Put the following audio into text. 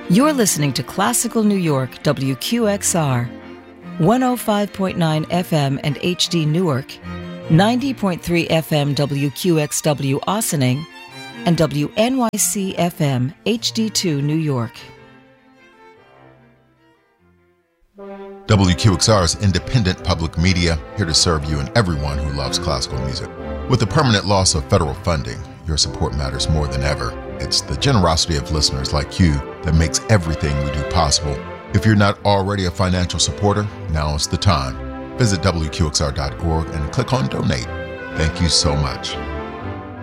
You're listening to Classical New York, WQXR, 105.9 FM and HD Newark, 90.3 FM WQXW Ossining, and WNYC FM HD2 New York. WQXR is independent public media, here to serve you and everyone who loves classical music. With the permanent loss of federal funding, your support matters more than ever. It's the generosity of listeners like you that makes everything we do possible. If you're not already a financial supporter, now is the time. Visit WQXR.org and click on Donate. Thank you so much.